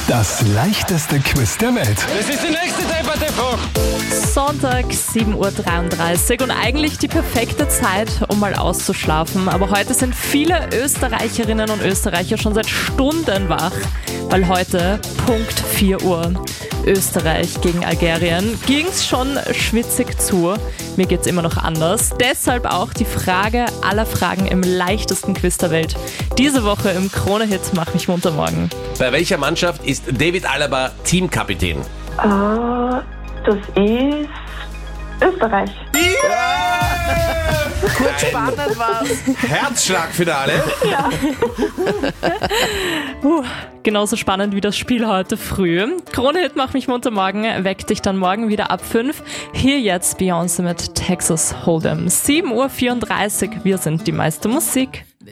Das leichteste Quiz der Welt. Das ist die nächste Debatte-Frage. Sonntag, 7.33 Uhr und eigentlich die perfekte Zeit, um mal auszuschlafen. Aber heute sind viele Österreicherinnen und Österreicher schon seit Stunden wach, weil heute, Punkt 4 Uhr, Österreich gegen Algerien, ging's schon schwitzig zu. Mir geht's immer noch anders. Deshalb auch die Frage aller Fragen im leichtesten Quiz der Welt. Diese Woche im Krone-Hit Mach mich munter morgen. Bei welcher Mannschaft ist David Alaba Teamkapitän? Das ist Österreich. Kurz spannend war's. Herzschlagfinale. Genauso spannend wie das Spiel heute früh. Krone-Hit Mach mich munter morgen weckt dich dann morgen wieder ab 5. Hier jetzt Beyoncé mit Texas Hold'em. 7.34 Uhr, wir sind die meiste Musik.